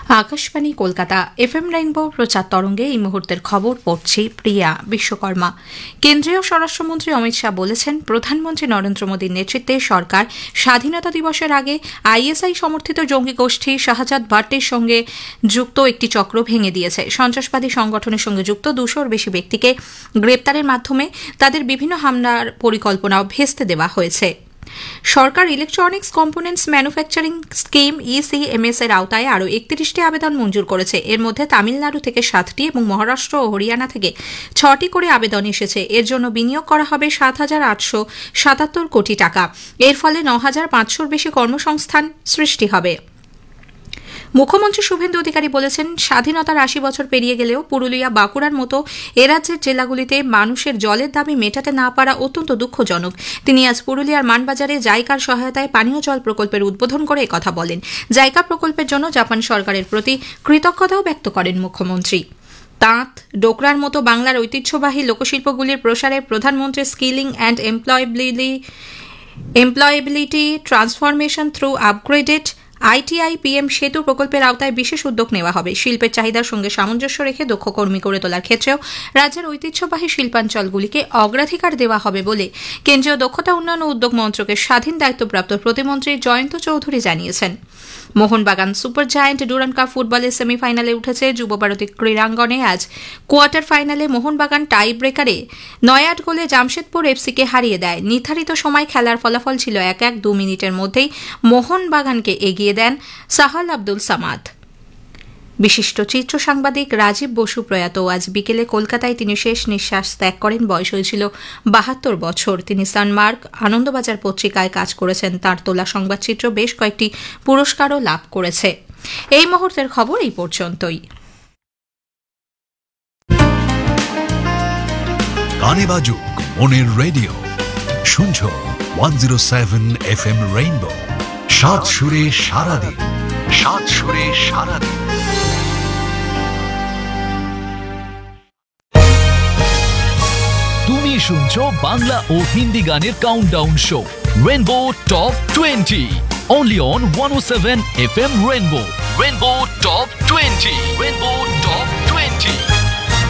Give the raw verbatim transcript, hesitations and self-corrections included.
Akashvani Kolkata FM rainbow প্রচার তরঙ্গে এই মুহূর্তের খবর পড়ছি প্রিয়া বিশ্বকর্মা। কেন্দ্রীয় স্বরাষ্ট্রমন্ত্রী অমিত শাহ বলেছেন, প্রধানমন্ত্রী নরেন্দ্র মোদীর নেতৃত্বে সরকার স্বাধীনতা দিবসের আগে আইএসআই সমর্থিত জঙ্গি গোষ্ঠী শাহজাদ ভাট্টির সঙ্গে যুক্ত একটি চক্র ভেঙে দিয়েছে। সন্ত্রাসবাদী সংগঠনের সঙ্গে যুক্ত দুশোর বেশি ব্যক্তিকে গ্রেপ্তারের মাধ্যমে তাদের বিভিন্ন হামলার পরিকল্পনাও ভেস্তে দেওয়া হয়েছে। সরকার ইলেকট্রনিক্স কম্পোনেন্টস ম্যানুফ্যাকচারিং স্কিম ইসিএমএস এর আওতায় আরও একত্রিশটি আবেদন মঞ্জুর করেছে। এর মধ্যে তামিলনাড়ু থেকে সাতটি এবং মহারাষ্ট্র ও হরিয়ানা থেকে ছটি করে আবেদন এসেছে। এর জন্য বিনিয়োগ করা হবে সাত হাজার আটশো সাতাত্তর কোটি টাকা। এর ফলে ন হাজার পাঁচশোর বেশি কর্মসংস্থান সৃষ্টি হবে। মুখ্যমন্ত্রী শুভেন্দু অধিকারী বলেছেন, স্বাধীনতার আশি বছর পেরিয়ে গেলেও পুরুলিয়া, বাঁকুড়ার মতো এ রাজ্যের জেলাগুলিতে মানুষের জলের দাবি মেটাতে না পারা অত্যন্ত দুঃখজনক। তিনি আজ পুরুলিয়ার মানবাজারে জাইকার সহায়তায় পানীয় জল প্রকল্পের উদ্বোধন করে একথা বলেন। জাইকা প্রকল্পের জন্য জাপান সরকারের প্রতি কৃতজ্ঞতাও ব্যক্ত করেন মুখ্যমন্ত্রী। তাঁত, ডোকরার মতো বাংলার ঐতিহ্যবাহী লোকশিল্পগুলির প্রসারে প্রধানমন্ত্রী skilling and employability employability transformation through upgraded ITI PM সেতু প্রকল্পের আওতায় বিশেষ উদ্যোগ নেওয়া হবে। শিল্পের চাহিদার সঙ্গে সামঞ্জস্য রেখে দক্ষ কর্মী করে তোলার ক্ষেত্রেও রাজ্যের ঐতিহ্যবাহী শিল্পাঞ্চলগুলিকে অগ্রাধিকার দেওয়া হবে বলে কেন্দ্রীয় দক্ষতা উন্নয়ন ও উদ্যোগ মন্ত্রকের স্বাধীন দায়িত্বপ্রাপ্ত প্রতিমন্ত্রী জয়ন্ত চৌধুরী জানিয়েছেন। Mohun Bagan super giant Durand cup ফুটবলের সেমিফাইনালে উঠেছে। যুবভারতী ক্রীড়াঙ্গনে আজ কোয়ার্টার ফাইনালে মোহনবাগান টাই ব্রেকারে নয় আট গোলে জামশেদপুর এফসিকে হারিয়ে দেয়। নির্ধারিত সময় খেলার ফলাফল ছিল এক এক। দু মিনিটের মধ্যেই মোহনবাগানকে এগিয়ে দেন সাহাল আব্দুল সামাদ। বিশিষ্ট চিত্র সাংবাদিক রাজীব বসু প্রয়াত। আজ বিকেলে কলকাতায় তিনি শেষ নিঃশ্বাস ত্যাগ করেন। বয়স হয়েছিল বাহাত্তর বছর। তিনি সানমার্ক, আনন্দবাজার পত্রিকায় কাজ করেছেন। তাঁর তোলা সংবাদচিত্র বেশ কয়েকটি পুরস্কারও লাভ করেছে। এই মুহূর্তের খবর এই পর্যন্তই। গানে বাজুক মনের রেডিও, শুনছো one zero seven F M rainbow. সাত সুরে সারাদিন, সাত সুরে সারাদিন। তুমি শুনছো বাংলা ও হিন্দি গানের countdown show rainbow top twenty, only on one oh seven F M Rainbow. Rainbow Top twenty. Rainbow Top twenty.